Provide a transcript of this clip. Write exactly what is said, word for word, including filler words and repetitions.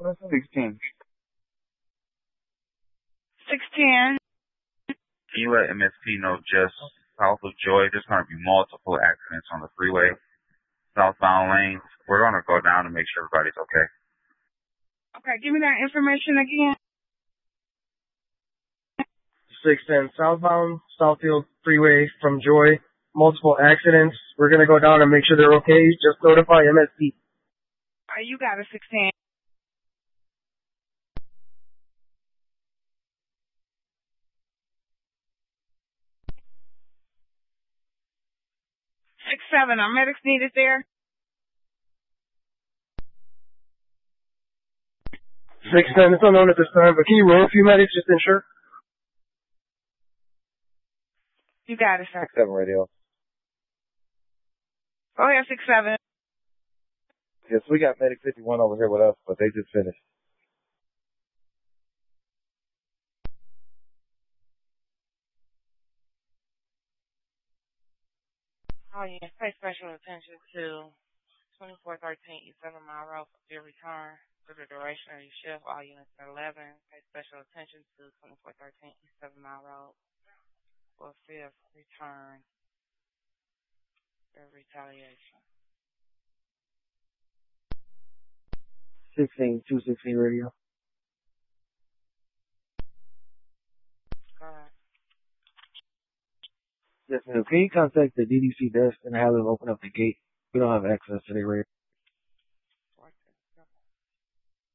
sixteen. six ten. Can you let M S P know just south of Joy, there's going to be multiple accidents on the freeway, southbound lanes. We're going to go down to make sure everybody's okay. Okay, give me that information again. six ten southbound, Southfield Freeway from Joy. Multiple accidents. We're going to go down and make sure they're okay. Just notify M S P. All right, you got a six ten. six seven, are medics needed there? six ten, it's unknown at this time, but can you roll a few medics just to ensure? You got it, sir. six seven radio. Go ahead, six seven. Yes, we got medic fifty-one over here with us, but they just finished. Oh, yeah. Pay special attention to twenty-four thirteen East seven Mile Road for your return for the duration of your shift. All units are eleven. Pay special attention to twenty-four thirteen East seven Mile Road for fifth return for retaliation. sixteen, two sixteen radio. Go ahead. Yes, ma'am. Can you contact the D D C desk and have them open up the gate? We don't have access to their radio.